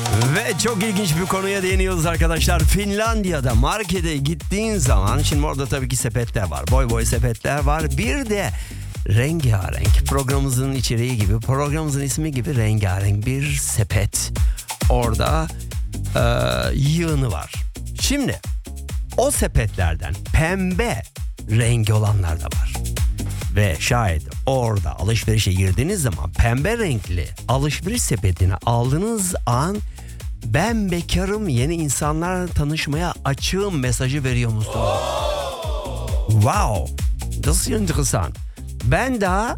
Ve çok ilginç bir konuya değiniyoruz arkadaşlar. Finlandiya'da markete gittiğin zaman, şimdi orada tabii ki sepetler var. Boy boy sepetler var. Bir de rengarenk, programımızın içeriği gibi, programımızın ismi gibi rengarenk bir sepet. Orada yığını var. Şimdi o sepetlerden pembe rengi olanlar da var. Ve şayet orada alışverişe girdiğiniz zaman pembe renkli alışveriş sepetini aldığınız an ben bekarım, yeni insanlarla tanışmaya açığım mesajı veriyor musunuz? Wow, das ist interessant. Ben daha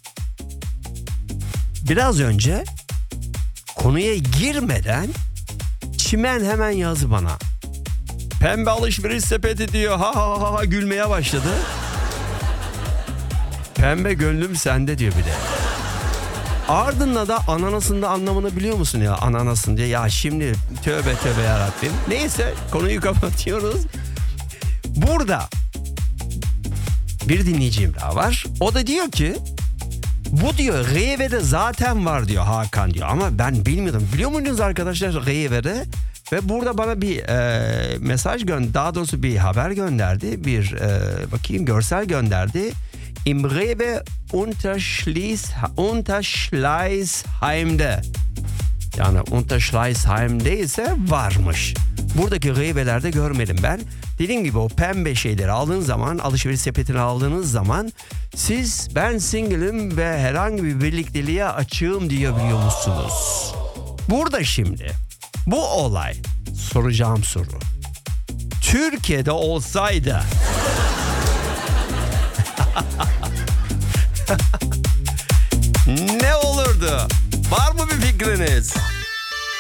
biraz önce konuya girmeden Çimen hemen yazdı bana. Pembe alışveriş sepeti diyor, ha ha ha ha, gülmeye başladı. Pembe gönlüm sende diyor bir de. Ardından da ananasın da anlamını biliyor musun ya, ananasın diye. Ya şimdi tövbe tövbe yarabbim. Neyse, konuyu kapatıyoruz. Burada bir dinleyicim daha var. O da diyor ki bu diyor Rewe'de zaten var diyor Hakan diyor. Ama ben bilmiyordum. Biliyor muydunuz arkadaşlar Rewe'de? Ve burada bana bir mesaj daha doğrusu bir haber gönderdi. Bir bakayım, görsel gönderdi. Im Rewe Unterschleißheim'de. Yani Unterschleißheim'de ise varmış. Buradaki Rewe'lerde görmedim ben. Dediğim gibi o pembe şeyleri aldığınız zaman, alışveriş sepetini aldığınız zaman siz ben single'ım ve herhangi bir birlikteliğe açığım diyebiliyor musunuz? Burada şimdi bu olay, soracağım soru. Türkiye'de olsaydı ne olurdu? Var mı bir fikriniz?